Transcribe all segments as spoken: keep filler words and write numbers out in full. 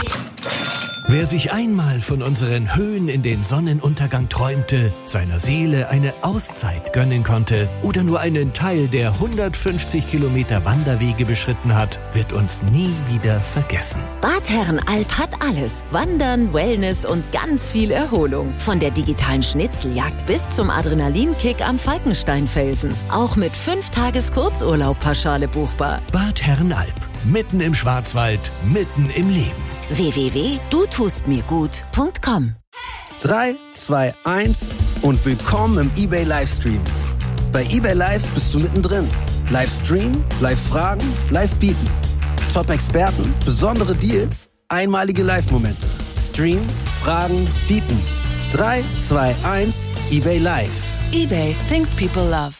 Wer sich einmal von unseren Höhen in den Sonnenuntergang träumte, seiner Seele eine Auszeit gönnen konnte oder nur einen Teil der hundertfünfzig Kilometer Wanderwege beschritten hat, wird uns nie wieder vergessen. Bad Herrenalb hat alles. Wandern, Wellness und ganz viel Erholung. Von der digitalen Schnitzeljagd bis zum Adrenalinkick am Falkensteinfelsen. Auch mit fünf Tages Kurzurlaub pauschale buchbar. Bad Herrenalb. Mitten im Schwarzwald, mitten im Leben. w w w punkt du tust mir gut punkt com. drei, zwei, eins und willkommen im eBay Livestream. Bei eBay Live bist du mittendrin. Livestream, Live-Fragen, Live-Bieten. Top-Experten, besondere Deals, einmalige Live-Momente. Stream, Fragen, Bieten. drei, zwei, eins, eBay Live. eBay, things people love.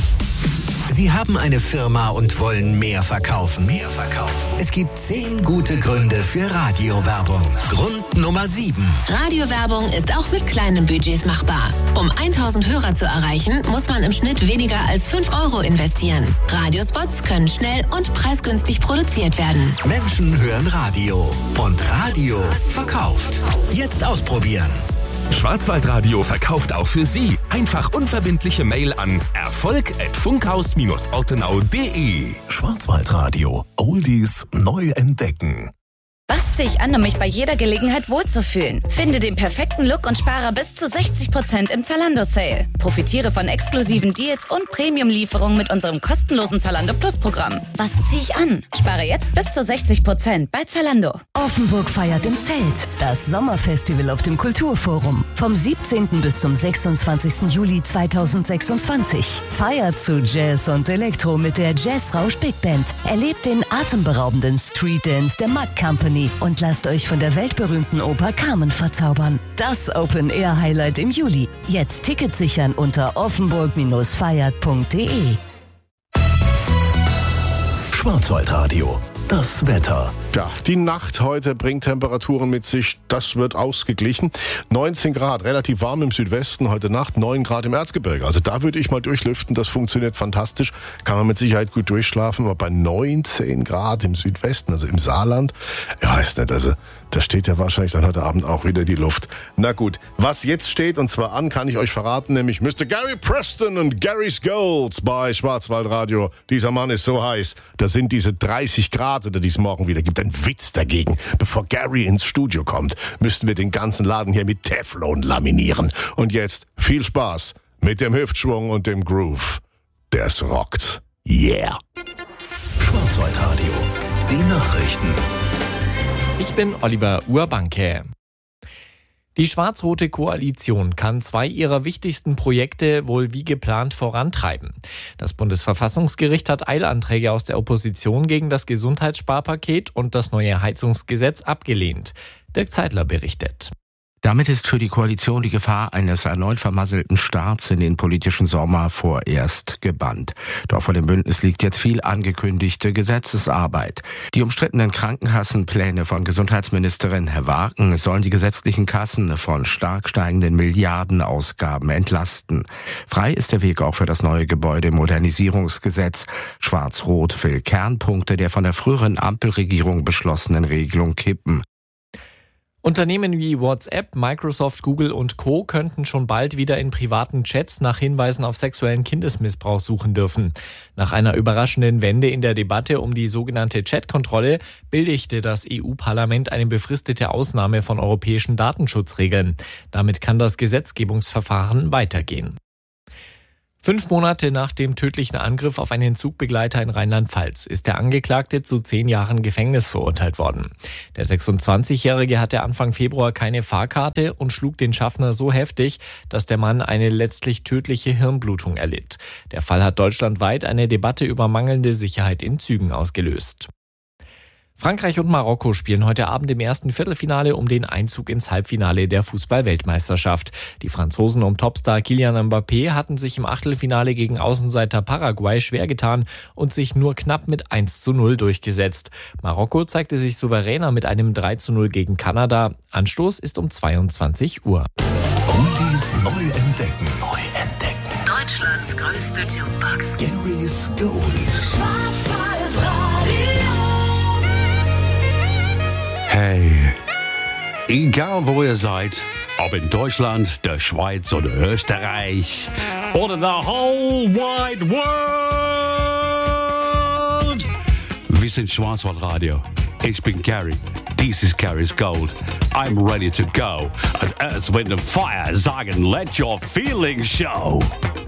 Sie haben eine Firma und wollen mehr verkaufen. Mehr verkaufen. Es gibt zehn gute Gründe für Radiowerbung. Grund Nummer sieben. Radiowerbung ist auch mit kleinen Budgets machbar. Um tausend Hörer zu erreichen, muss man im Schnitt weniger als fünf Euro investieren. Radiospots können schnell und preisgünstig produziert werden. Menschen hören Radio. Und Radio verkauft. Jetzt ausprobieren. Schwarzwaldradio verkauft auch für Sie. Einfach unverbindliche Mail an erfolg at funkhaus ortenau punkt de. Schwarzwaldradio. Oldies neu entdecken. Was ziehe ich an, um mich bei jeder Gelegenheit wohlzufühlen? Finde den perfekten Look und spare bis zu sechzig Prozent im Zalando-Sale. Profitiere von exklusiven Deals und Premium-Lieferungen mit unserem kostenlosen Zalando Plus-Programm. Was ziehe ich an? Spare jetzt bis zu sechzig Prozent bei Zalando. Offenburg feiert im Zelt. Das Sommerfestival auf dem Kulturforum. Vom siebzehnten bis zum sechsundzwanzigsten Juli zweitausendsechsundzwanzig. Feiert zu Jazz und Elektro mit der Jazzrausch Big Band. Erlebt den atemberaubenden Street Dance der Mud Company und lasst euch von der weltberühmten Oper Carmen verzaubern. Das Open-Air-Highlight im Juli. Jetzt Tickets sichern unter offenburg feiert punkt de. Schwarzwaldradio. Das Wetter. Ja, die Nacht heute bringt Temperaturen mit sich, das wird ausgeglichen. neunzehn Grad, relativ warm im Südwesten, heute Nacht neun Grad im Erzgebirge. Also da würde ich mal durchlüften, das funktioniert fantastisch, kann man mit Sicherheit gut durchschlafen. Aber bei neunzehn Grad im Südwesten, also im Saarland, ich weiß nicht, also da steht ja wahrscheinlich dann heute Abend auch wieder die Luft. Na gut, was jetzt steht, und zwar an, kann ich euch verraten, nämlich Mister Gary Preston und Gary's Golds bei Schwarzwaldradio. Dieser Mann ist so heiß, da sind diese dreißig Grad oder dies morgen wieder, gibt einen Witz dagegen. Bevor Gary ins Studio kommt, müssten wir den ganzen Laden hier mit Teflon laminieren. Und jetzt viel Spaß mit dem Hüftschwung und dem Groove. Der's rockt. Yeah. Schwarzwaldradio. Die Nachrichten. Ich bin Oliver Urbanke. Die schwarz-rote Koalition kann zwei ihrer wichtigsten Projekte wohl wie geplant vorantreiben. Das Bundesverfassungsgericht hat Eilanträge aus der Opposition gegen das Gesundheitssparpaket und das neue Heizungsgesetz abgelehnt. Dirk Zeidler berichtet. Damit ist für die Koalition die Gefahr eines erneut vermasselten Starts in den politischen Sommer vorerst gebannt. Doch vor dem Bündnis liegt jetzt viel angekündigte Gesetzesarbeit. Die umstrittenen Krankenkassenpläne von Gesundheitsministerin Wagen sollen die gesetzlichen Kassen von stark steigenden Milliardenausgaben entlasten. Frei ist der Weg auch für das neue Gebäudemodernisierungsgesetz. Schwarz-Rot will Kernpunkte der von der früheren Ampelregierung beschlossenen Regelung kippen. Unternehmen wie WhatsApp, Microsoft, Google und Co. könnten schon bald wieder in privaten Chats nach Hinweisen auf sexuellen Kindesmissbrauch suchen dürfen. Nach einer überraschenden Wende in der Debatte um die sogenannte Chatkontrolle billigte das E U-Parlament eine befristete Ausnahme von europäischen Datenschutzregeln. Damit kann das Gesetzgebungsverfahren weitergehen. Fünf Monate nach dem tödlichen Angriff auf einen Zugbegleiter in Rheinland-Pfalz ist der Angeklagte zu zehn Jahren Gefängnis verurteilt worden. Der sechsundzwanzigjährige hatte Anfang Februar keine Fahrkarte und schlug den Schaffner so heftig, dass der Mann eine letztlich tödliche Hirnblutung erlitt. Der Fall hat deutschlandweit eine Debatte über mangelnde Sicherheit in Zügen ausgelöst. Frankreich und Marokko spielen heute Abend im ersten Viertelfinale um den Einzug ins Halbfinale der Fußball-Weltmeisterschaft. Die Franzosen um Topstar Kylian Mbappé hatten sich im Achtelfinale gegen Außenseiter Paraguay schwer getan und sich nur knapp mit eins zu null durchgesetzt. Marokko zeigte sich souveräner mit einem drei zu null gegen Kanada. Anstoß ist um zweiundzwanzig Uhr. Oldies neu entdecken. Neu entdecken. Deutschlands größte Jukebox. Gary's Gold. Schwarzwaldradio. Hey, egal wo ihr seid, ob in Deutschland, der Schweiz oder Österreich oder the whole wide world, wir sind Schwarzwaldradio. Ich bin Gary. Dies ist Gary's Gold. I'm ready to go. And Earth, Wind and Fire sagen, let your feelings show.